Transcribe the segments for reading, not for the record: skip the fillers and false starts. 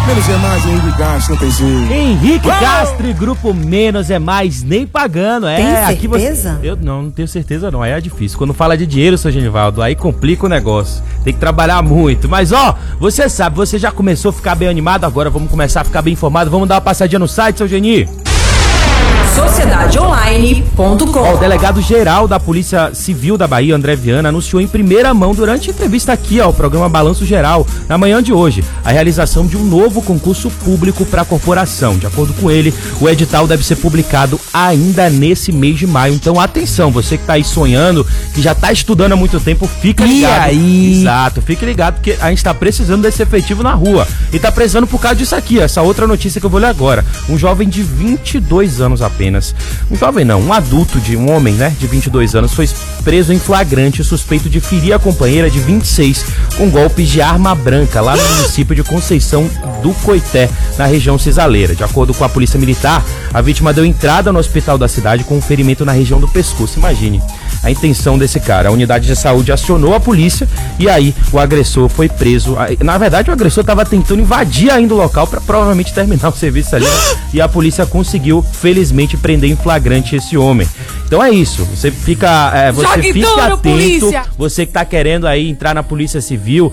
Menos é mais, Henrique Castro, não tem jeito. Henrique Castro e grupo Menos é Mais, nem pagando. Tem certeza? Aqui eu não tenho certeza não, aí é difícil. Quando fala de dinheiro, seu Genivaldo, aí complica o negócio. Tem que trabalhar muito. Mas ó, você sabe, você já começou a ficar bem animado, agora vamos começar a ficar bem informado. Vamos dar uma passadinha no site, seu Geni? Sociedadeonline.com. O delegado-geral da Polícia Civil da Bahia, André Viana, anunciou em primeira mão durante a entrevista aqui ao programa Balanço Geral, na manhã de hoje, a realização de um novo concurso público para a corporação. De acordo com ele, o edital deve ser publicado ainda nesse mês de maio. Então, atenção, você que está aí sonhando, que já está estudando há muito tempo, fica ligado. E aí? Exato, fique ligado, porque a gente está precisando desse efetivo na rua. E está precisando por causa disso aqui, essa outra notícia que eu vou ler agora. Um jovem de 22 anos apenas. Um jovem não, um adulto, um homem, né, de 22 anos, foi preso em flagrante suspeito de ferir a companheira de 26 com golpes de arma branca lá no município de Conceição do Coité, na região cisaleira. De acordo com a polícia militar, a vítima deu entrada no hospital da cidade com um ferimento na região do pescoço. Imagine a intenção desse cara. A unidade de saúde acionou a polícia e aí o agressor foi preso. Na verdade, o agressor estava tentando invadir ainda o local para provavelmente terminar o serviço ali, e a polícia conseguiu, felizmente, prender em flagrante esse homem. Então é isso, você fica atento, polícia. Você que tá querendo aí entrar na Polícia Civil,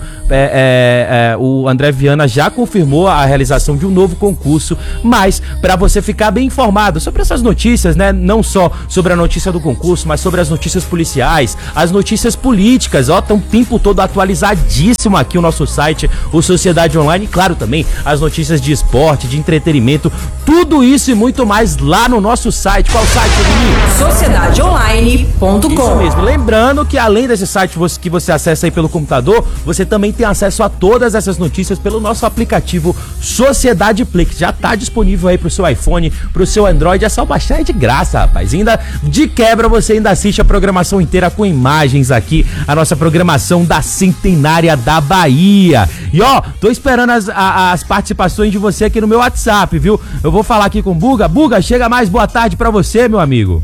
o André Viana já confirmou a realização de um novo concurso, mas para você ficar bem informado sobre essas notícias, né, não só sobre a notícia do concurso, mas sobre as notícias policiais, as notícias políticas, ó, tão o tempo todo atualizadíssimo aqui o nosso site, o Sociedade Online, e claro também as notícias de esporte, de entretenimento, tudo isso e muito mais lá no nosso site. Qual site, menino? Sociedadeonline.com. Isso mesmo. Lembrando que além desse site que você acessa aí pelo computador, você também tem acesso a todas essas notícias pelo nosso aplicativo Sociedade Play, que já tá disponível aí pro seu iPhone, pro seu Android. É só baixar, é de graça, rapaz. Ainda de quebra você ainda assiste a programação inteira com imagens aqui, a nossa programação da Centenária da Bahia. E ó, tô esperando as participações de você aqui no meu WhatsApp, viu? Eu vou falar aqui com o Buga. Buga, chega mais, boa tarde pra você, meu amigo.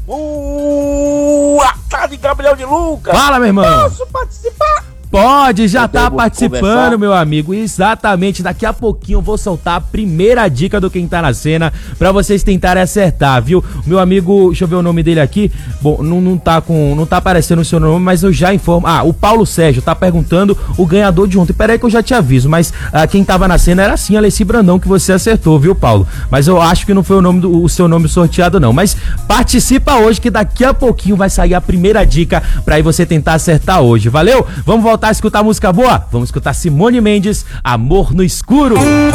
Boa tarde, Gabriel de Lucas. Fala, meu irmão. Posso participar? Pode, já tá participando, meu amigo. Exatamente, daqui a pouquinho eu vou soltar a primeira dica do Quem Tá na Cena pra vocês tentarem acertar, viu? Meu amigo, deixa eu ver o nome dele aqui. Bom, não tá aparecendo o seu nome, mas eu já informo. O Paulo Sérgio tá perguntando o ganhador de ontem. Pera aí que eu já te aviso, mas quem tava na cena era sim a Alessi Brandão, que você acertou, viu, Paulo? Mas eu acho que não foi o seu nome sorteado, não. Mas participa hoje que daqui a pouquinho vai sair a primeira dica pra aí você tentar acertar hoje, valeu? Vamos voltar a escutar música boa? Vamos escutar Simone Mendes, Amor no Escuro.